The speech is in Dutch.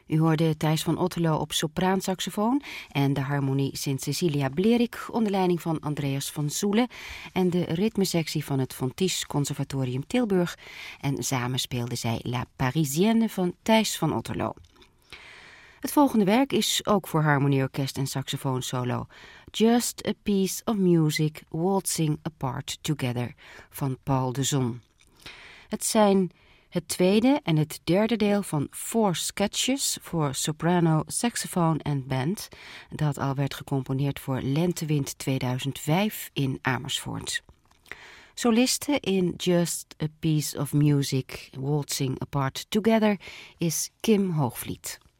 U hoorde Thijs van Otterlo op sopraansaxofoon en de harmonie Sint-Cecilia Blerik onder leiding van Andreas van Zoelen en de ritmesectie van het Von Ties Conservatorium Tilburg. En samen speelden zij La Parisienne van Thijs van Otterlo. Het volgende werk is ook voor harmonieorkest en saxofoonsolo. Just a Piece of Music Waltzing Apart Together van Paul de Zon. Het zijn het tweede en het derde deel van 4 sketches voor soprano, saxofoon en band, dat al werd gecomponeerd voor Lentewind 2005 in Amersfoort. Soliste in Just a Piece of Music Waltzing Apart Together is Kim Hoogvliet.